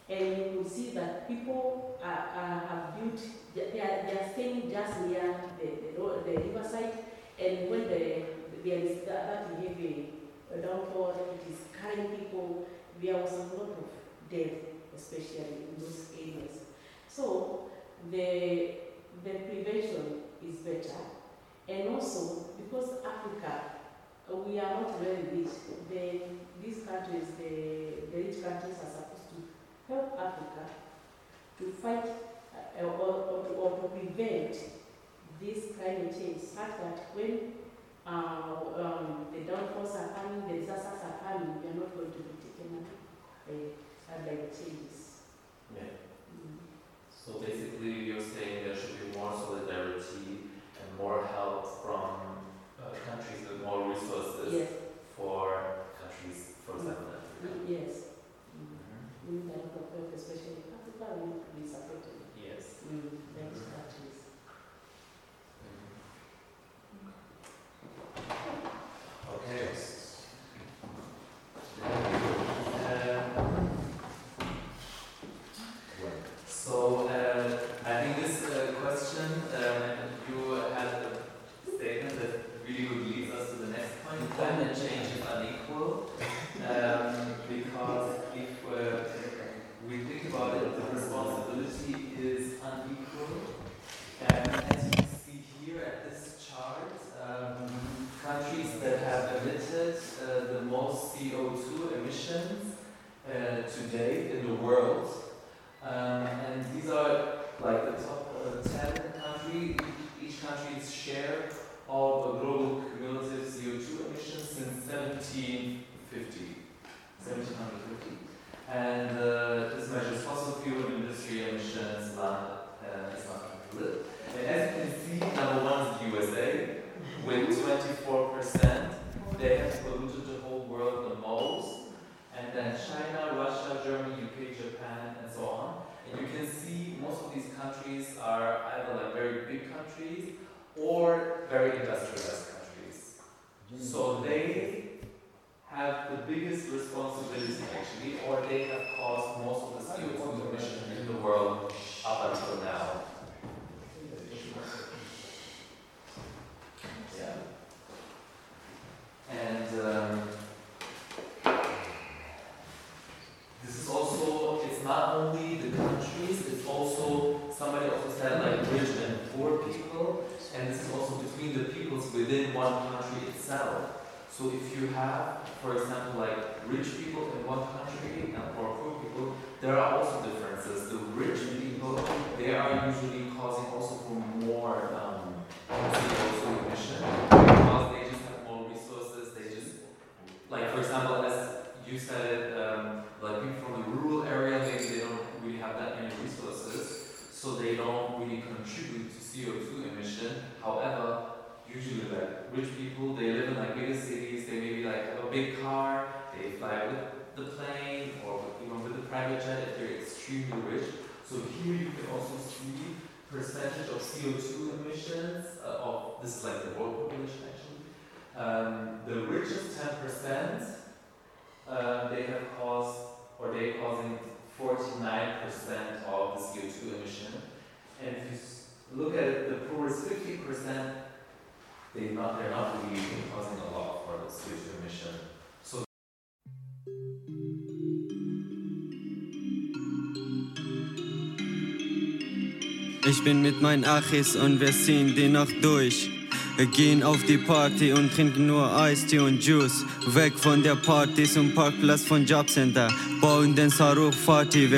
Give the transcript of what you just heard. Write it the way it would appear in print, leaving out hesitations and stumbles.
And you will see that people have built, they are staying just near the riverside, and when there is that heavy downpour, it is carrying people, there was a lot of death, especially in those areas. So the prevention is better, and also because Africa, we are not very rich. These countries, the rich countries, are supposed to help Africa to fight or to prevent this climate change, such that when the downfalls are coming, the disasters are coming, we are not going to be taken up by the changes. Yeah. So basically, you're saying there should be more solidarity and more help from countries with more resources. Yes. For countries, for example, Africa. Yes. We need a lot of help, especially Africa. We need to be supported. Yes. Those countries. Okay. So I think this question, you had a statement that really would lead us to the next point. Climate change is unequal, because if we think about it, the responsibility is unequal. As you can see here at this chart, countries that have emitted the most CO2 emissions to date in the world, and these are like the top 10 countries. Each country's share of the global cumulative CO2 emissions since 1750. And this measures fossil fuel industry emissions, land, and as you can see, number one is the USA with 24%. They have polluted the whole world the most. And then China, Russia, Germany, UK, Japan, and so on. And you can see most of these countries are either like very big countries or very industrialized countries. So they have the biggest responsibility actually, or they have caused most of the CO2 emissions in the world up until now. Yeah. And this is also, it's not only the countries, it's also, somebody also said like rich and poor people, and this is also between the peoples within one country itself. So if you have, for example, like rich people in one country and poor people, there are also differences. The rich people, they are usually causing also for more CO2 emission because they just have more resources. They just, like for example, as you said it, like people from the rural area, maybe they don't really have that many resources, so they don't really contribute to CO2 emission. However, usually like rich people, they live in like bigger cities, they maybe like have a big car, they fly with the plane or even with the private jet if they're extremely rich. So here you can also see percentage of CO2 emissions of, this is like the world population actually. The richest 10%, they have caused, or they're causing 49% of the CO2 emission. And if you look at it, the poorest 50%, they're not really causing a lot for the CO2 emission. So ich bin mit meinen Achis und wir ziehen die Nacht durch. Wir gehen auf die Party und trinken nur Eistee und Juice. Weg von der Partys und Parkplatz von Jobcenter. Bauen den Saruch Fatih.